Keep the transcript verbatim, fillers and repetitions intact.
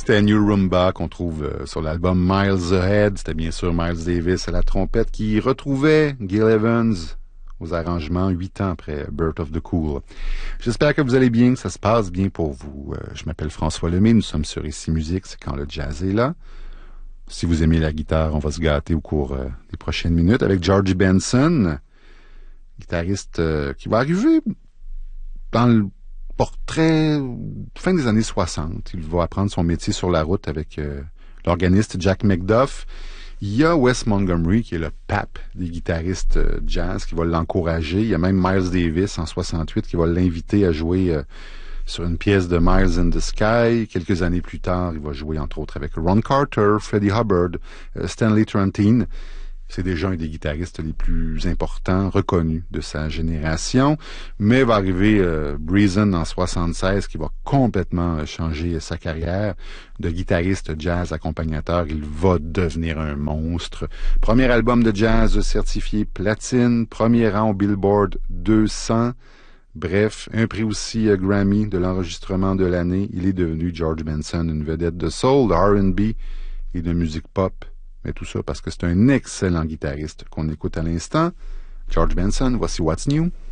C'était New Rumba qu'on trouve euh, sur l'album Miles Ahead. C'était bien sûr Miles Davis à la trompette qui retrouvait Gil Evans aux arrangements huit ans après Birth of the Cool. J'espère que vous allez bien, que ça se passe bien pour vous. Euh, je m'appelle François Lemay, nous sommes sur Ici Musique, c'est quand le jazz est là. Si vous aimez la guitare, on va se gâter au cours euh, des prochaines minutes avec George Benson, guitariste euh, qui va arriver dans le portrait fin des années soixante. Il va apprendre son métier sur la route avec euh, l'organiste Jack McDuff. Il y a Wes Montgomery, qui est le pape des guitaristes euh, jazz, qui va l'encourager. Il y a même Miles Davis, en soixante-huit, qui va l'inviter à jouer euh, sur une pièce de Miles in the Sky. Quelques années plus tard, il va jouer entre autres avec Ron Carter, Freddie Hubbard, euh, Stanley Turrentine. C'est déjà un des guitaristes les plus importants, reconnus de sa génération. Mais va arriver euh, Breezen en soixante-seize qui va complètement changer sa carrière. De guitariste jazz accompagnateur, il va devenir un monstre. Premier album de jazz certifié platine, premier rang au Billboard deux cents. Bref, un prix aussi euh, Grammy de l'enregistrement de l'année. Il est devenu, George Benson, une vedette de soul, de R and B et de musique pop. Mais tout ça parce que c'est un excellent guitariste qu'on écoute à l'instant. George Benson, voici What's New.